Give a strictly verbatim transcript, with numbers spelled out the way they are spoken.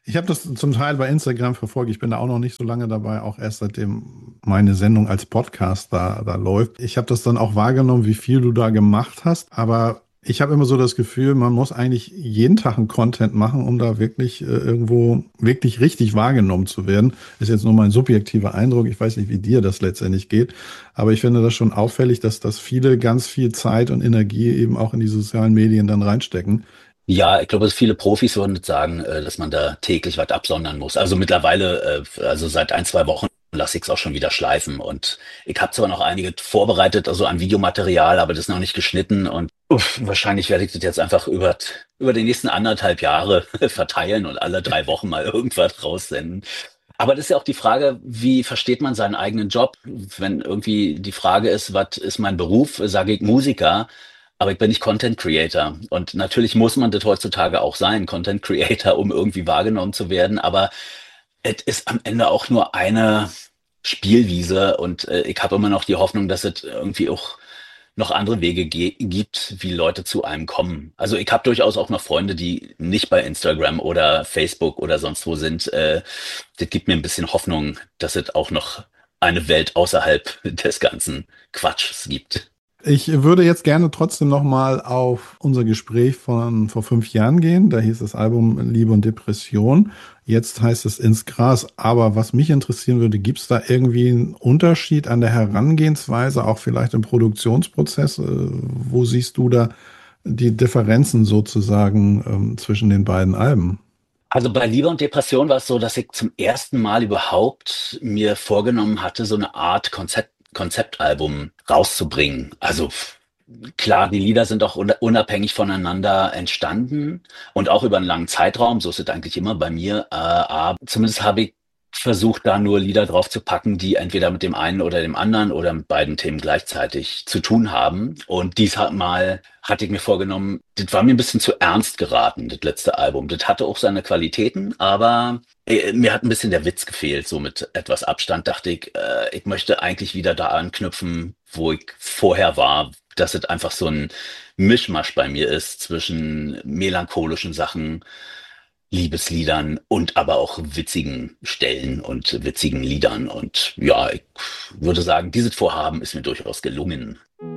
Ich habe das zum Teil bei Instagram verfolgt. Ich bin da auch noch nicht so lange dabei, auch erst seitdem meine Sendung als Podcast da, da läuft. Ich habe das dann auch wahrgenommen, wie viel du da gemacht hast. Aber ich habe immer so das Gefühl, man muss eigentlich jeden Tag einen Content machen, um da wirklich äh, irgendwo wirklich richtig wahrgenommen zu werden. Ist jetzt nur mein subjektiver Eindruck. Ich weiß nicht, wie dir das letztendlich geht. Aber ich finde das schon auffällig, dass, dass viele ganz viel Zeit und Energie eben auch in die sozialen Medien dann reinstecken. Ja, ich glaube, viele Profis würden jetzt sagen, äh, dass man da täglich was absondern muss. Also mittlerweile, äh, also seit ein, zwei Wochen lasse ich es auch schon wieder schleifen. Und ich habe zwar noch einige vorbereitet, also an Videomaterial, aber das ist noch nicht geschnitten. Und uff, wahrscheinlich werde ich das jetzt einfach über, über die nächsten anderthalb Jahre verteilen und alle drei Wochen mal irgendwas raussenden. Aber das ist ja auch die Frage, wie versteht man seinen eigenen Job? Wenn irgendwie die Frage ist, was ist mein Beruf, sage ich Musiker, aber ich bin nicht Content Creator. Und natürlich muss man das heutzutage auch sein, Content Creator, um irgendwie wahrgenommen zu werden. Aber es ist am Ende auch nur eine Spielwiese und äh, ich habe immer noch die Hoffnung, dass es irgendwie auch noch andere Wege ge gibt, wie Leute zu einem kommen. Also ich habe durchaus auch noch Freunde, die nicht bei Instagram oder Facebook oder sonst wo sind. Äh, das gibt mir ein bisschen Hoffnung, dass es auch noch eine Welt außerhalb des ganzen Quatschs gibt. Ich würde jetzt gerne trotzdem nochmal auf unser Gespräch von vor fünf Jahren gehen. Da hieß das Album Liebe und Depression. Jetzt heißt es Ins Gras. Aber was mich interessieren würde, gibt es da irgendwie einen Unterschied an der Herangehensweise, auch vielleicht im Produktionsprozess? Äh, Wo siehst du da die Differenzen sozusagen ähm, zwischen den beiden Alben? Also bei Liebe und Depression war es so, dass ich zum ersten Mal überhaupt mir vorgenommen hatte, so eine Art Konzept, Konzeptalbum rauszubringen. Also klar, die Lieder sind auch un- unabhängig voneinander entstanden und auch über einen langen Zeitraum. So ist es eigentlich immer bei mir. Äh, aber zumindest habe ich versucht, da nur Lieder drauf zu packen, die entweder mit dem einen oder dem anderen oder mit beiden Themen gleichzeitig zu tun haben. Und dies hat mal hatte ich mir vorgenommen, das war mir ein bisschen zu ernst geraten, das letzte Album. Das hatte auch seine Qualitäten, aber äh, mir hat ein bisschen der Witz gefehlt. So mit etwas Abstand dachte ich, äh, ich möchte eigentlich wieder da anknüpfen, wo ich vorher war, dass es einfach so ein Mischmasch bei mir ist zwischen melancholischen Sachen, Liebesliedern und aber auch witzigen Stellen und witzigen Liedern. Und ja, ich würde sagen, dieses Vorhaben ist mir durchaus gelungen.